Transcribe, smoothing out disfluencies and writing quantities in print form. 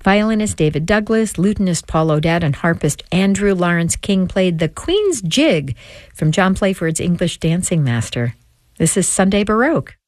Violinist David Douglas, lutenist Paul O'Dette, and harpist Andrew Lawrence King played the Queen's Jig from John Playford's English Dancing Master. This is Sunday Baroque.